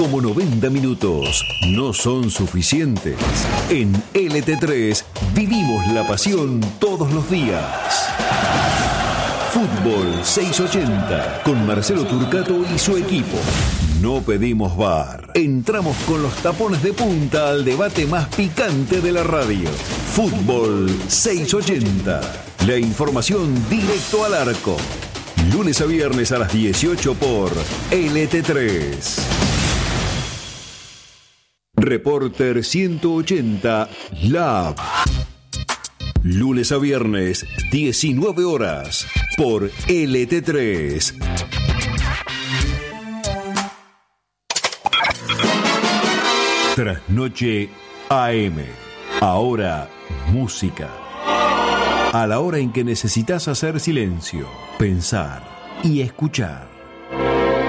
Como 90 minutos no son suficientes, en LT3 vivimos la pasión todos los días. Fútbol 680 con Marcelo Turcato y su equipo. No pedimos VAR. Entramos con los tapones de punta al debate más picante de la radio. Fútbol 680. La información directo al arco. Lunes a viernes a las 18 por LT3. Reporter 180 Lab. Lunes a viernes, 19 horas, por LT3. Trasnoche AM. Ahora, música. A la hora en que necesitas hacer silencio, pensar y escuchar.